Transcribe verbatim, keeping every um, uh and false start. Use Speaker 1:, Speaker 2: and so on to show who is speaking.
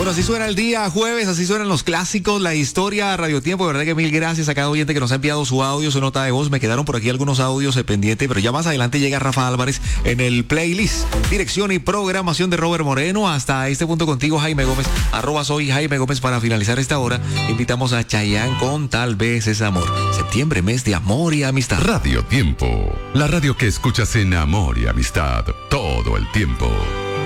Speaker 1: Bueno, así suena el día jueves, así suenan los clásicos, la historia, Radio Tiempo. De verdad que mil gracias a cada oyente que nos ha enviado su audio, su nota de voz. Me quedaron por aquí algunos audios eh, pendientes, pero ya más adelante llega Rafa Álvarez en el playlist. Dirección y programación de Robert Moreno. Hasta este punto contigo, Jaime Gómez. Arroba soy Jaime Gómez. Para finalizar esta hora, invitamos a Chayanne con Tal vez es amor. Septiembre, mes de amor y amistad.
Speaker 2: Radio Tiempo, la radio que escuchas en amor y amistad todo el tiempo.